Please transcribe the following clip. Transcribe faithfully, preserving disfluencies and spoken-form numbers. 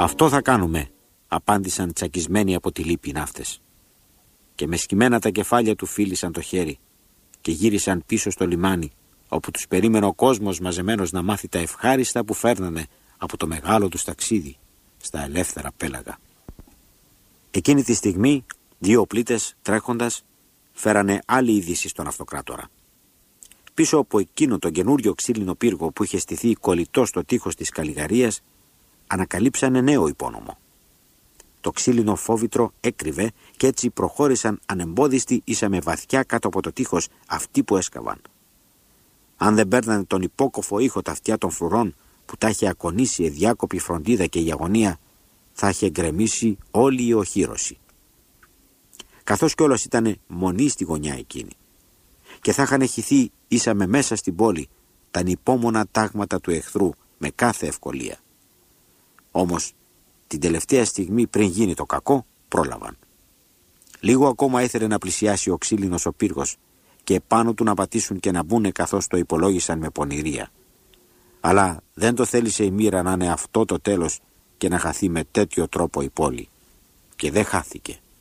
«Αυτό θα κάνουμε», απάντησαν τσακισμένοι από τη λύπη οι ναύτες. Και με σκυμμένα τα κεφάλια του φίλησαν το χέρι και γύρισαν πίσω στο λιμάνι, όπου τους περίμενε ο κόσμος μαζεμένος να μάθει τα ευχάριστα που φέρνανε από το μεγάλο τους ταξίδι στα ελεύθερα πέλαγα. Εκείνη τη στιγμή δύο πλήτες τρέχοντας φέρανε άλλη είδηση στον αυτοκράτορα. Πίσω από εκείνο τον καινούριο ξύλινο πύργο που είχε στηθεί κολλητό στο τείχος της Καλλιγαρίας, ανακαλύψανε νέο υπόνομο. Το ξύλινο φόβητρο έκρυβε και έτσι προχώρησαν ανεμπόδιστοι ίσα με βαθιά κάτω από το τείχος αυτοί που έσκαβαν. Αν δεν παίρνανε τον υπόκοφο ήχο τα αυτιά των φρουρών που τα είχε ακονίσει η διάκοπη φροντίδα και η αγωνία, θα είχε γκρεμίσει όλη η οχύρωση. Καθώς κιόλας ήταν μονή στη γωνιά εκείνη και θα είχαν χυθεί ίσα με μέσα στην πόλη τα ανυπόμονα τάγματα του εχθρού με κάθε ευκολία. Όμως την τελευταία στιγμή πριν γίνει το κακό πρόλαβαν. Λίγο ακόμα ήθελε να πλησιάσει ο ξύλινος ο πύργος και επάνω του να πατήσουν και να μπουνε καθώς το υπολόγισαν με πονηρία. Αλλά δεν το θέλησε η μοίρα να είναι αυτό το τέλος και να χαθεί με τέτοιο τρόπο η πόλη. Και δεν χάθηκε.